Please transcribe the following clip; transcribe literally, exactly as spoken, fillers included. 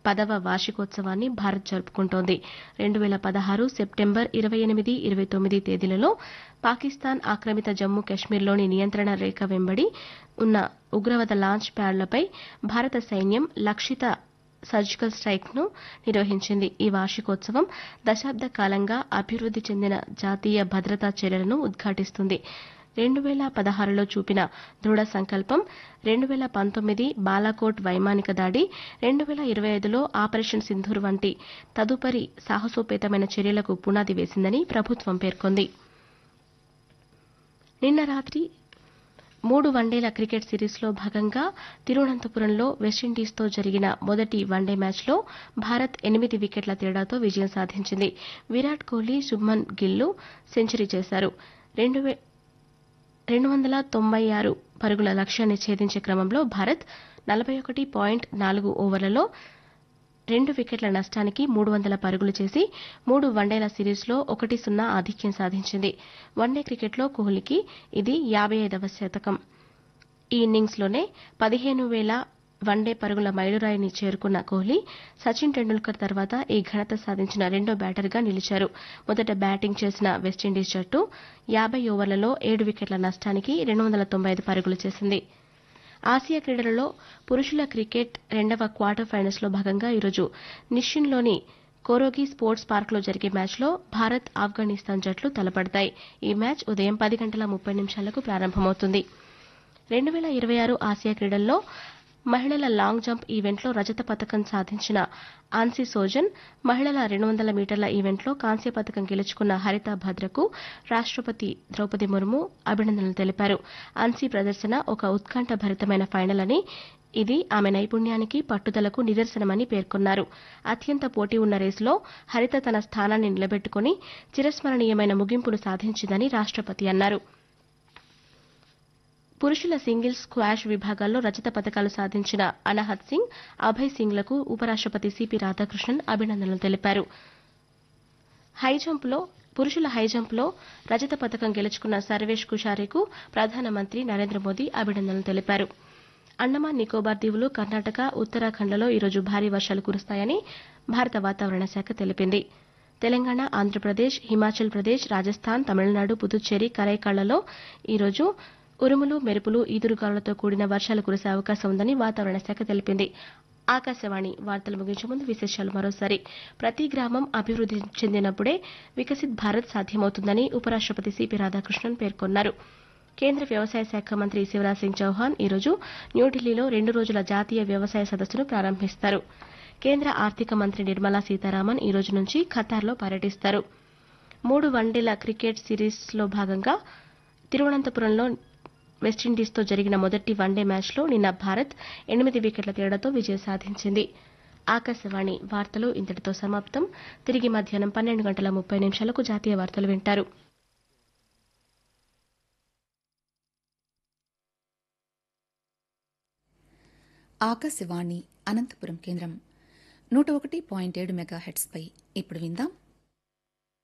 పదవ వార్షికోత్సవాన్ని భారత్ జరుపుకుంటోంది. రెండు వేల పదహారు సెప్టెంబర్ ఇరవై ఎనిమిది ఇరవై తొమ్మిది తేదీలలో పాకిస్తాన్ ఆక్రమిత జమ్మూ కశ్మీర్లోని నియంత్రణ రేఖ వెంబడి ఉన్న ఉగ్రవాద లాంచ్ ప్యాడ్లపై భారత సైన్యం లక్షిత సర్జికల్ స్టైక్ను నిర్వహించింది. ఈ వార్షికోత్సవం దశాబ్ద కాలంగా అభివృద్ది చెందిన జాతీయ భద్రతా చర్యలను ఉద్ఘాటిస్తుంది. రెండు వేల పదహారులో చూపిన దృఢ సంకల్పం రెండు వేల పంతొమ్మిది బాలాకోట్ వైమానిక దాడి, రెండు వేల ఇరవై ఐదులో ఆపరేషన్ సింధూర్ వంటి తదుపరి సాహసోపేతమైన చర్యలకు పునాది వేసిందని ప్రభుత్వం పేర్కొంది. నిన్న రాత్రి మూడు వన్డేల క్రికెట్ సిరీస్లో భాగంగా తిరువనంతపురంలో వెస్టిండీస్తో జరిగిన మొదటి వన్డే మ్యాచ్లో భారత్ ఎనిమిది వికెట్ల తేడాతో విజయం సాధించింది. విరాట్ కోహ్లీ, శుభ్మన్ గిల్లు సెంచరీ చేశారు. రెండు వందల తొంభై ఆరు పరుగుల లక్ష్యాన్ని ఛేదించే క్రమంలో భారత్ నలభై ఒకటి పాయింట్ నాలుగు ఓవర్లలో రెండు వికెట్ల నష్టానికి మూడు వందల పరుగులు చేసి మూడు వన్డేల సిరీస్లో ఒకటి సున్నా ఆధిక్యం సాధించింది. వన్డే క్రికెట్లో కోహ్లీకి ఇది యాభై ఐదవ శతకం. ఈ ఇన్నింగ్స్లోనే పదిహేను వేల వన్డే పరుగుల మైలురాయిని చేరుకున్న కోహ్లీ సచిన్ టెండూల్కర్ తర్వాత ఈ ఘనత సాధించిన రెండో బ్యాటర్గా నిలిచారు. మొదట బ్యాటింగ్ చేసిన వెస్టిండీస్ జట్టు యాభై ఓవర్లలో ఏడు వికెట్ల నష్టానికి రెండు వందల తొంభై ఐదు పరుగులు చేసింది. ఆసియా క్రీడలలో పురుషుల క్రికెట్ రెండవ క్వార్టర్ ఫైనల్స్లో భాగంగా ఈరోజు నిషిన్లోని కోరోగి స్పోర్ట్స్ పార్క్లో జరిగే మ్యాచ్లో భారత్, ఆఫ్ఘనిస్తాన్ జట్లు తలపడతాయి. ఈ మ్యాచ్ ఉదయం పది గంటల ముప్పై నిమిషాలకు ప్రారంభమవుతుంది. రెండు వేల ఇరవై ఆరు ఆసియా క్రీడల్లో మహిళల లాంగ్ జంప్ ఈవెంట్లో రజత పతకం సాధించిన ఆన్సీ సోజన్, మహిళల రెండు వందల మీటర్ల ఈవెంట్లో కాంస్య పతకం గెలుచుకున్న హరిత భద్రకు రాష్టపతి ద్రౌపది ముర్ము అభినందనలు తెలిపారు. ఆన్సీ ప్రదర్శన ఒక ఉత్కంఠభరితమైన ఫైనల్ అని, ఇది ఆమె నైపుణ్యానికి, పట్టుదలకు నిదర్శనమని పేర్కొన్నారు. అత్యంత పోటీ ఉన్న రేసులో హరిత తన స్థానాన్ని నిలబెట్టుకుని చిరస్మరణీయమైన ముగింపును సాధించిందని రాష్టపతి అన్నారు. పురుషుల సింగిల్స్, స్క్వాష్ విభాగాల్లో రజత పతకాలు సాధించిన అనహత్ సింగ్, అభయ్ సింగ్లకు ఉపరాష్టపతి సిపి రాధాకృష్ణన్ అభినందనలు తెలిపారు. హైజంప్లో పురుషుల హైజంప్లో రజత పతకం గెలుచుకున్న సర్వేష్ కుషారేకు ప్రధానమంత్రి నరేంద్ర మోదీ అభినందనలు తెలిపారు. అండమాన్ నికోబార్ దీవులు, కర్ణాటక, ఉత్తరాఖండ్లలో ఈరోజు భారీ వర్షాలు కురుస్తాయని భారత వాతావరణ శాఖ తెలిపింది. తెలంగాణ, ఆంధ్రప్రదేశ్, హిమాచల్ ప్రదేశ్, రాజస్థాన్, తమిళనాడు, పుదుచ్చేరి, కరైకాళ్లలో ఈరోజు ఉరుములు, మెరుపులు, ఈదురుగాలులతో కూడిన వర్షాలు కురిసే అవకాశం ఉందని వాతావరణ శాఖ తెలిపింది. ఆకాశవాణి వార్తలు ముగించే ముందు విశేషాలు మరోసారి. ప్రతి గ్రామం అభివృద్ది చెందినప్పుడే వికసిత్ భారత్ సాధ్యమవుతుందని ఉపరాష్టపతి సిపి రాధాకృష్ణన్ పేర్కొన్నారు. కేంద్ర వ్యవసాయ శాఖ మంత్రి శివరాజ్ సింగ్ చౌహాన్ ఈరోజు న్యూఢిల్లీలో రెండు రోజుల జాతీయ వ్యవసాయ సదస్సును ప్రారంభిస్తారు. కేంద్ర ఆర్థిక మంత్రి నిర్మలా సీతారామన్ ఈ రోజు నుంచి ఖతార్లో పర్యటిస్తారు. మూడు వన్డేల క్రికెట్ సిరీస్లో భాగంగా తిరువనంతపురంలో వెస్టిండీస్తో జరిగిన మొదటి వన్డే మ్యాచ్లో నిన్న భారత్ ఎనిమిది వికెట్ల తేడాతో విజయం సాధించింది. ఆకాశవాణి వార్తలు ఇంతటితో సమాప్తం. తిరిగి మధ్యాహ్నం పన్నెండు గంటల ముప్పై నిమిషాలకు జాతీయ వార్తలు వింటారు. ఆకాశవాణి అనంతపురం కేంద్రం నూట ఒకటి పాయింట్ ఏడు మెగాహెట్స్పై ఇప్పుడు విందాం